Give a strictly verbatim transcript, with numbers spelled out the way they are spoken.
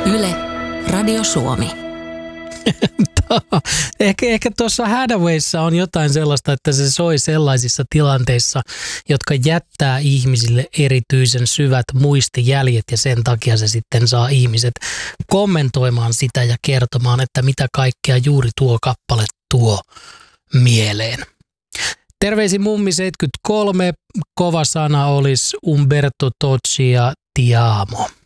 Yle, Radio Suomi. ehkä ehkä tuossa Hadawayssa on jotain sellaista, että se soi sellaisissa tilanteissa, jotka jättää ihmisille erityisen syvät muistijäljet ja sen takia se sitten saa ihmiset kommentoimaan sitä ja kertomaan, että mitä kaikkea juuri tuo kappale tuo mieleen. Terveisin mummi seitsemänkymmentäkolme, kova sana olisi Umberto Tocci ja Ti amo.